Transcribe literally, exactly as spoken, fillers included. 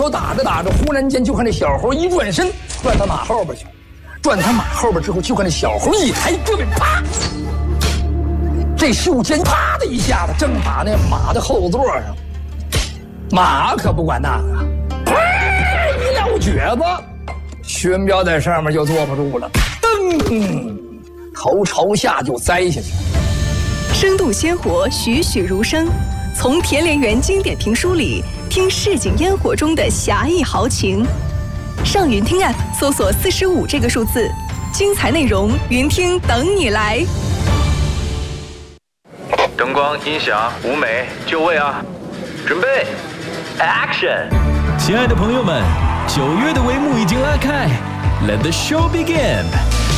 打着打着，忽然间就看这小猴一转身，转他马后边去，转他马后边之后，就看这小猴一抬胳膊，啪！这袖尖啪的一下子，正打那马的后座上。马可不管那个，啪一撂蹶子，薛彪在上面就坐不住了，噔，头朝下就栽下去。 生动鲜活，栩栩如生。从田连元经典评书里听市井烟火中的侠义豪情。上云听 App 搜索四十五这个数字，精彩内容云听等你来。 灯光、音响、舞美，就位啊！准备 ，Action！ 亲爱的朋友们，九月的帷幕已经拉开 ，Let the show begin！